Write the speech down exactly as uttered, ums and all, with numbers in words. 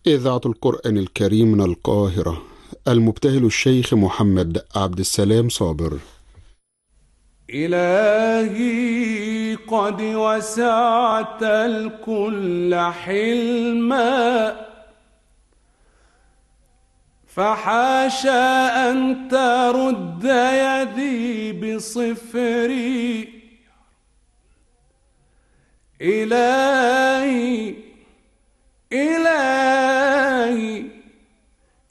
إذاعة القرآن الكريم من القاهرة، المبتهل الشيخ محمد عبد السلام صابر. إلهي قد وسعت الكل حلما، فحاشا أن ترد يدي بصفري. إلهي إلهي